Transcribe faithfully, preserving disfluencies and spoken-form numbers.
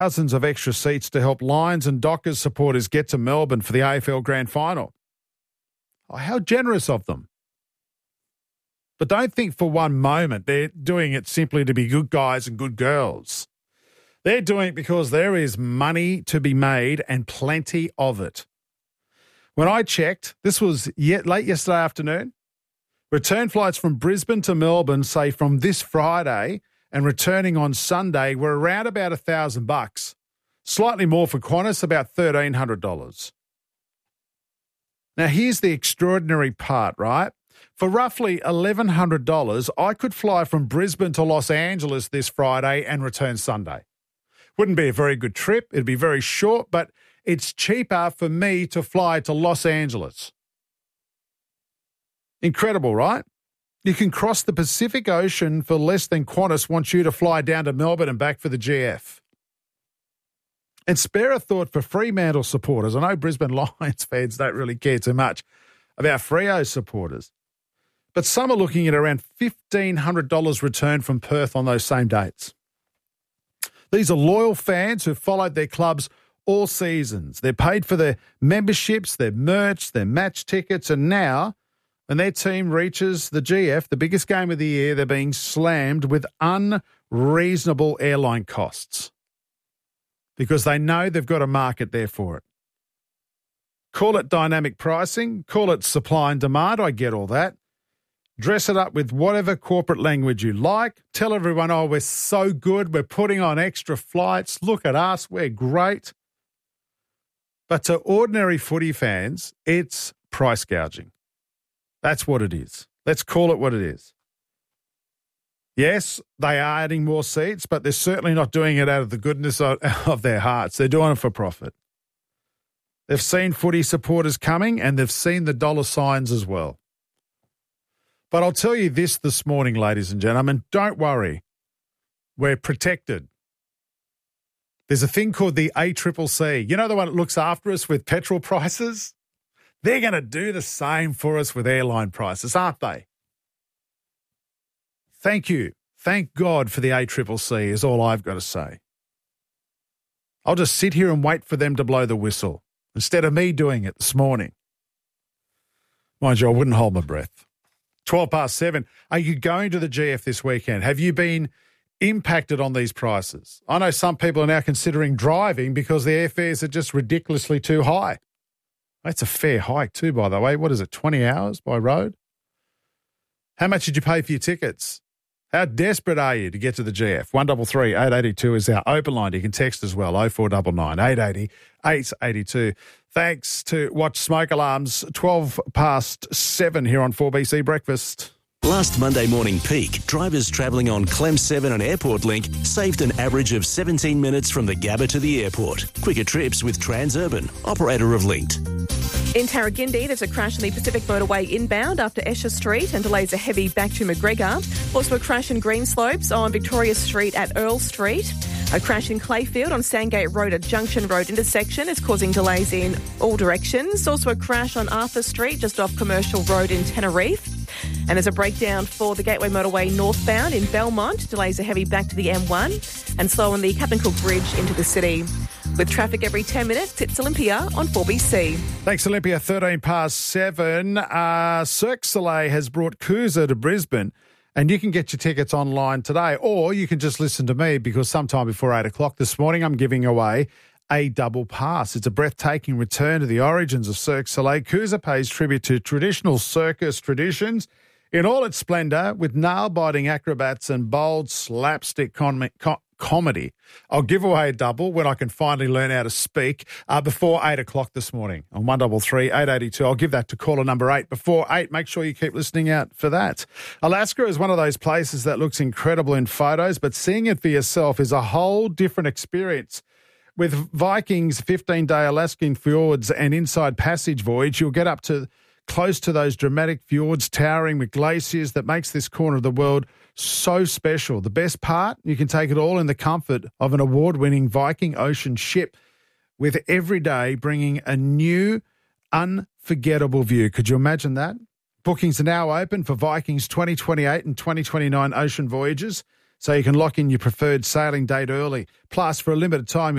thousands of extra seats to help Lions and Dockers supporters get to Melbourne for the A F L Grand Final. Oh, how generous of them. But don't think for one moment they're doing it simply to be good guys and good girls. They're doing it because there is money to be made and plenty of it. When I checked, this was yet late yesterday afternoon, return flights from Brisbane to Melbourne, say from this Friday and returning on Sunday, were around about a thousand bucks. Slightly more for Qantas, about thirteen hundred dollars. Now, here's the extraordinary part, right? For roughly eleven hundred dollars, I could fly from Brisbane to Los Angeles this Friday and return Sunday. Wouldn't be a very good trip. It'd be very short, but it's cheaper for me to fly to Los Angeles. Incredible, right? You can cross the Pacific Ocean for less than Qantas wants you to fly down to Melbourne and back for the G F. And spare a thought for Fremantle supporters. I know Brisbane Lions fans don't really care too much about Freo supporters, but some are looking at around fifteen hundred dollars return from Perth on those same dates. These are loyal fans who've followed their clubs all seasons. They're paid for their memberships, their merch, their match tickets, and now, when their team reaches the G F, the biggest game of the year, they're being slammed with unreasonable airline costs because they know they've got a market there for it. Call it dynamic pricing, call it supply and demand, I get all that. Dress it up with whatever corporate language you like. Tell everyone, oh, we're so good. We're putting on extra flights. Look at us. We're great. But to ordinary footy fans, it's price gouging. That's what it is. Let's call it what it is. Yes, they are adding more seats, but they're certainly not doing it out of the goodness of, of their hearts. They're doing it for profit. They've seen footy supporters coming and they've seen the dollar signs as well. But I'll tell you this this morning, ladies and gentlemen, don't worry. We're protected. There's a thing called the A C C C. You know the one that looks after us with petrol prices? They're going to do the same for us with airline prices, aren't they? Thank you. Thank God for the A C C C is all I've got to say. I'll just sit here and wait for them to blow the whistle instead of me doing it this morning. Mind you, I wouldn't hold my breath. twelve past seven. Are you going to the G F this weekend? Have you been impacted on these prices? I know some people are now considering driving because the airfares are just ridiculously too high. That's a fair hike too, by the way. What is it, twenty hours by road? How much did you pay for your tickets? How desperate are you to get to the G F? one three three, eight eight two is our open line. You can text as well, oh four nine nine, eight eight zero, eight eight two. Thanks to Watch Smoke Alarms, twelve past seven here on four B C Breakfast. Last Monday morning peak, drivers travelling on Clem seven and Airport Link saved an average of seventeen minutes from the Gabba to the airport. Quicker trips with Transurban, operator of Linked. In Tarragindi, there's a crash on the Pacific Motorway inbound after Esher Street and delays a heavy back to McGregor. Also a crash in Greenslopes on Victoria Street at Earl Street. A crash in Clayfield on Sandgate Road at Junction Road intersection is causing delays in all directions. Also a crash on Arthur Street just off Commercial Road in Tenerife. And there's a breakdown for the Gateway Motorway northbound in Belmont. Delays a heavy back to the M one and slow on the Captain Cook Bridge into the city. With traffic every ten minutes, it's Olympia on four B C. Thanks, Olympia. thirteen past seven. Uh, Cirque du Soleil has brought Cruiser to Brisbane, and you can get your tickets online today, or you can just listen to me because sometime before eight o'clock this morning, I'm giving away a double pass. It's a breathtaking return to the origins of Cirque du Soleil. Cruiser pays tribute to traditional circus traditions in all its splendour with nail-biting acrobats and bold slapstick com- com- comedy. I'll give away a double when I can finally learn how to speak uh, before eight o'clock this morning on one three three, eight eight two. I'll give that to caller number eight before eight. Make sure you keep listening out for that. Alaska is one of those places that looks incredible in photos, but seeing it for yourself is a whole different experience. With Viking's fifteen-day Alaskan fjords and inside passage voyage, you'll get up to close to those dramatic fjords towering with glaciers that makes this corner of the world so special. The best part, you can take it all in the comfort of an award-winning Viking Ocean ship with every day bringing a new, unforgettable view. Could you imagine that? Bookings are now open for Viking's twenty twenty-eight and twenty twenty-nine ocean voyages. so you can lock in your preferred sailing date early. Plus, for a limited time,